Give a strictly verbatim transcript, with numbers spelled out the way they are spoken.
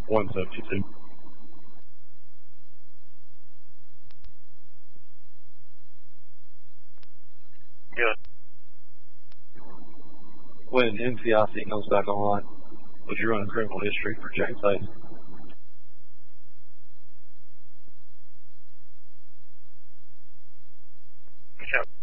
one seventy-two. Good. When N C I C comes back online, would you run a criminal history for James Hayes? Okay.